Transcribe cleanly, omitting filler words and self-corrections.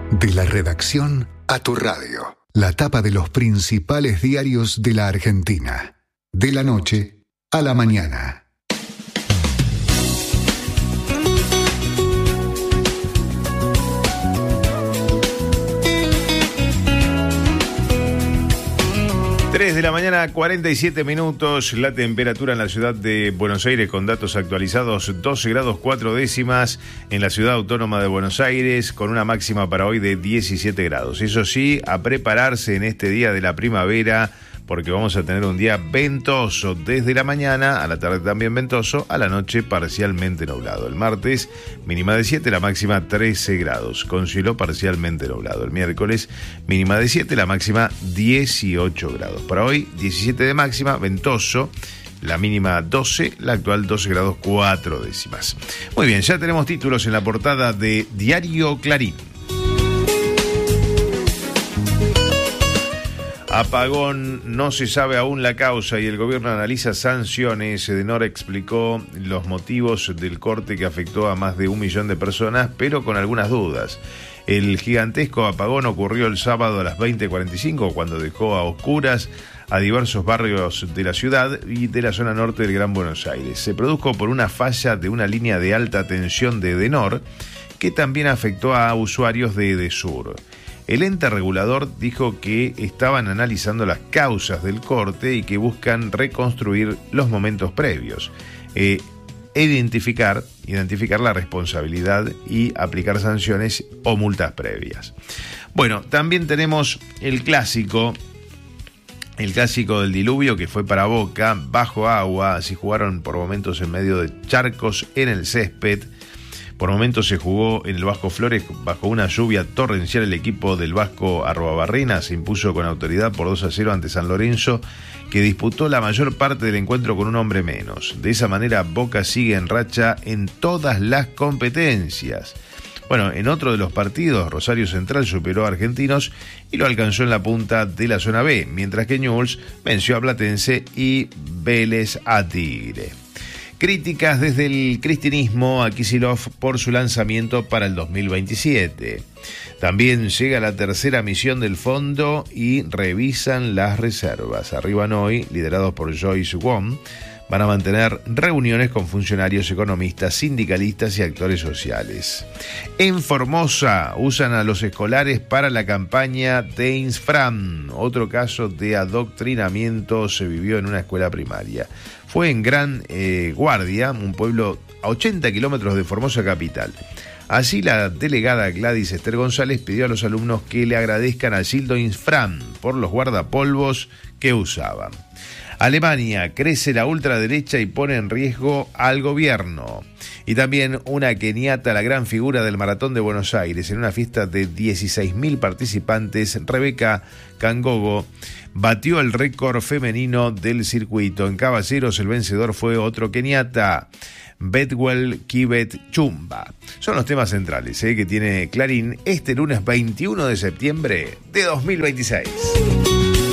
De la redacción a tu radio. La tapa de los principales diarios de la Argentina. De la noche a la mañana. De la mañana, 47 minutos, la temperatura en la ciudad de Buenos Aires con datos actualizados, 12 grados 4 décimas en la ciudad autónoma de Buenos Aires, con una máxima para hoy de 17 grados. Eso sí, a prepararse en este día de la primavera, porque vamos a tener un día ventoso desde la mañana, a la tarde también ventoso, a la noche parcialmente nublado. El martes, mínima de 7, la máxima 13 grados, con cielo parcialmente nublado. El miércoles, mínima de 7, la máxima 18 grados. Para hoy, 17 de máxima, ventoso, la mínima 12, la actual 12 grados 4 décimas. Muy bien, ya tenemos títulos en la portada de Diario Clarín. Apagón, no se sabe aún la causa y el gobierno analiza sanciones. Edenor explicó los motivos del corte que afectó a más de 1 millón de personas, pero con algunas dudas. El gigantesco apagón ocurrió el sábado a las 20:45, cuando dejó a oscuras a diversos barrios de la ciudad y de la zona norte del Gran Buenos Aires. Se produjo por una falla de una línea de alta tensión de Edenor, que también afectó a usuarios de Edesur. El ente regulador dijo que estaban analizando las causas del corte y que buscan reconstruir los momentos previos, identificar la responsabilidad y aplicar sanciones o multas previas. Bueno, también tenemos el clásico del diluvio, que fue para Boca, bajo agua. Así jugaron por momentos en medio de charcos en el césped. Por momentos se jugó en el Vasco Flores bajo una lluvia torrencial. El equipo del Vasco Arruabarrena se impuso con autoridad por 2-0 ante San Lorenzo, que disputó la mayor parte del encuentro con un hombre menos. De esa manera, Boca sigue en racha en todas las competencias. Bueno, en otro de los partidos, Rosario Central superó a Argentinos y lo alcanzó en la punta de la zona B, mientras que Newell's venció a Platense y Vélez a Tigre. Críticas desde el cristianismo a Kicillof por su lanzamiento para el 2027. También llega la tercera misión del fondo y revisan las reservas. Arriban hoy, liderados por Joyce Wong, van a mantener reuniones con funcionarios, economistas, sindicalistas y actores sociales. En Formosa usan a los escolares para la campaña Teens Fram. Otro caso de adoctrinamiento se vivió en una escuela primaria. Fue en Gran Guardia, un pueblo a 80 kilómetros de Formosa capital. Así, la delegada Gladys Esther González pidió a los alumnos que le agradezcan a Gildo Infram por los guardapolvos que usaban. Alemania, crece la ultraderecha y pone en riesgo al gobierno. Y también una keniata, la gran figura del Maratón de Buenos Aires. En una fiesta de 16.000 participantes, Rebeca Kangogo batió el récord femenino del circuito. En caballeros, el vencedor fue otro keniata, Bedwell Kibet Chumba. Son los temas centrales que tiene Clarín este lunes 21 de septiembre de 2026.